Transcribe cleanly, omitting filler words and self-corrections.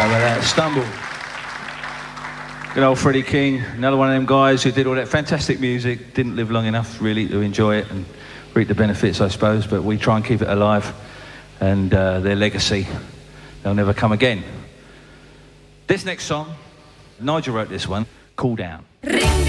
How about that? Stumble. Good old Freddie King, another one of them guys who did all that fantastic music, didn't live long enough really to enjoy it and reap the benefits, I suppose, but we try and keep it alive, and their legacy, they'll never come again. This next song, Nigel wrote this one, Cool Down. Ring